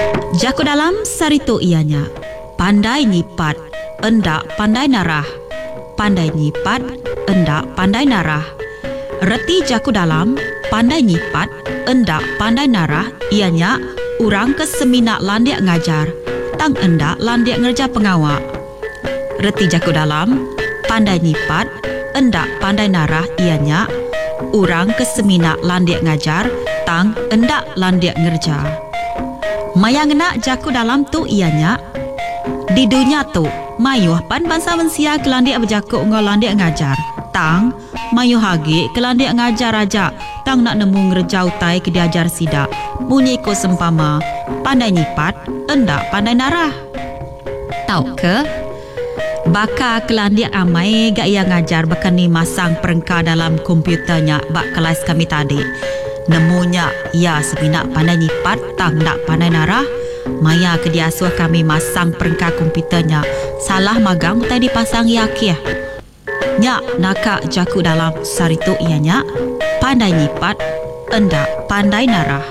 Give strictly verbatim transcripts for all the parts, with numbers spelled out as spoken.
Jaku dalam sarito ianya, pandai nyipat, endak pandai narah. Pandai nyipat, endak pandai narah. Reti jaku dalam, pandai nyipat, endak pandai narah, ianya urang keseminak landiak ngajar, tang endak landiak ngerja pengawak. Reti jaku dalam, pandai nyipat, endak pandai narah, ianya urang keseminak landiak ngajar, tang endak landiak ngerja. Mayang nak jaku dalam tu ianya, di dunia tu mayuh pan bangsa manusia kelandiak berjakuk ngau landiak ngajar, tang mayuh hagi kelandiak ngajar aja, tang nak nemu ngerjau tai ke diajar sidak, bunyi ko sempama pandai nyipat endak pandai narah. Tahu ke baka kelandiak amai gak ia ngajar bakani masang perengka dalam komputernya bak kelas kami tadi. Nemunya ia seminak pandai nyipat tang nak pandai narah. Maya ke dia suah kami masang perengka komputernya. Salah magang tadi pasang yakiah. Nyak nakak jaku dalam sarito ianya, pandai nyipat endak pandai narah.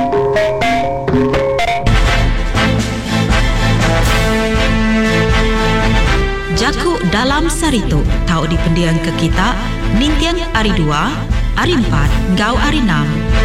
Jaku dalam sarito tahu di pendiang ke kita nintiang hari dua, hari empat, gau hari enam.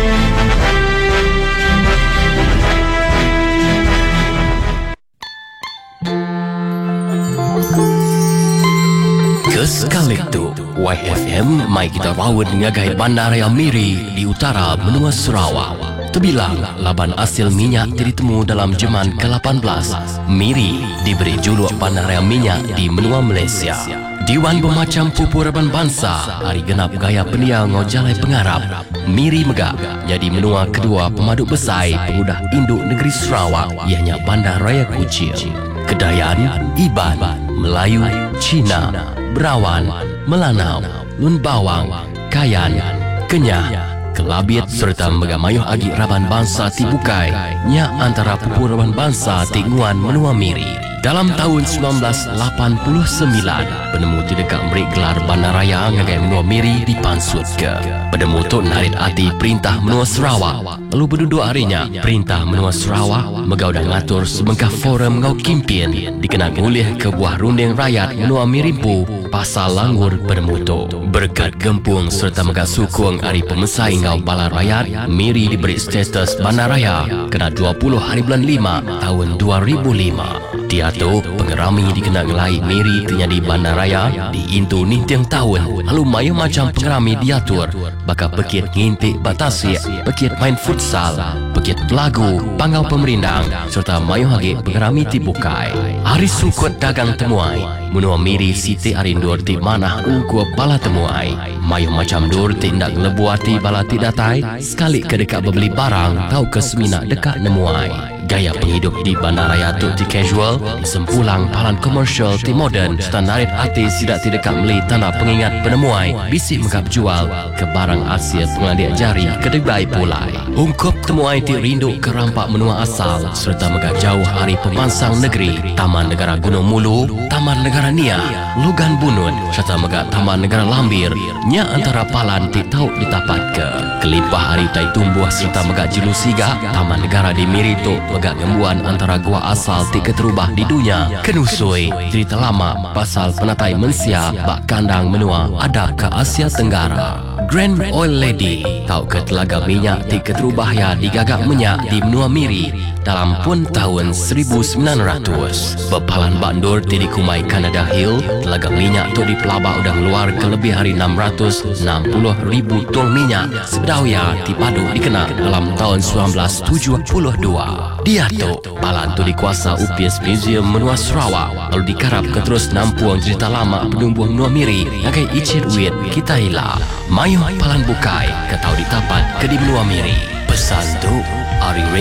Sekali itu Y F M mai kita rawat ngagai Bandaraya Miri di utara benua Sarawak. Terbilang laban hasil minyak ditemu dalam zaman ke lapan belas. Miri diberi juluk Bandaraya Minyak di benua Malaysia. Diwan bermacam pupuraban bangsa hari genap gaya pendiang ngojalai pengarap. Miri megak jadi menua kedua pemaduk besar pemudah induk negeri Sarawak, ianya Bandaraya Kuching. Kedayan, Iban, Melayu, Cina, Berawan, Melanau, Lun Bawang, Kayan, Kenyah, Kelabit serta megamayuh agi raban bangsa Tibukai nya antara pupuraban bangsa Tinguan menua Miri. Dalam tahun sembilan belas lapan puluh sembilan, penemu tidak memberi gelar Bandaraya ngagai menua Miri dipansut ke. Penemu tu narik hati perintah menua Sarawak. Lalu berduduk harinya, perintah menua Sarawak megau dah ngatur sebengkah forum ngau kimpin dikenal ngulih ke buah runding rakyat menua Mirimpu pasal langgur penemu tu. Berkat gempung serta megak sukung hari pemesai ngau bala rakyat, Miri diberi status Bandaraya kena dua puluh hari bulan lima tahun dua ribu lima. Dia tu pengerami dikenal ngelai Miri ternyadi Bandaraya di intu nintiang tahun. Lalu mayu macam pengerami diatur baka pekit ngintik batasik, pekit main futsal, pekit pelagu, pangau pemerindang serta mayu hagi pengerami Tibukai. Hari sukut dagang temuai menua Miri siti arindur ti manah ugu bala temuai. Mayu macam dur tindak lebuati bala tidatai sekali ke dekat beli barang tau ke semina dekat nemuai. Gaya penghidup di Bandaraya tu ti casual, di sempulang palan komersial ti modern, standarit hati sidak ti dekat beli tanah pengingat penemuai, bisik megap jual ke barang hasil pengadik jari kedebai pulai. Ungkup temuai ti rindu ke rampak menua asal, serta megap jauh hari pemansang negeri, Taman Negara Gunung Mulu, Taman Negara Nia, Logan Bunun, serta megap Taman Negara Lambir, nya antara palan ti tau ditapat ke. Kelimpah hari tai tumbuh serta megap Jilusiga, Taman Negara di Miri tu megak gembuan antara gua asal ti keterubah di dunia kenusui cerita lama pasal penatai mensia bak kandang menua adab ke Asia Tenggara. Grand Oil Lady tau ke telaga minyak ti keterubah ya digagak minyak di menua Miri dalam pun tahun seribu sembilan ratus. Bepalan bandur ti dikumai Canada Hill, telaga minyak tu di pelabak udah luar ke lebih hari enam ratus enam puluh ribu tong minyak sedawya ti padu dikenal dalam tahun sembilan belas tujuh puluh dua. Dia tu palan tu dikuasa U P S Museum menua Sarawak, lalu dikarap ke terus nampuang cerita lama penumbuh menua Miri ngagai icit wit kita hilang. Mayuh palan bukai ke tau ditapat ke di menua Miri. Pesan tu Ari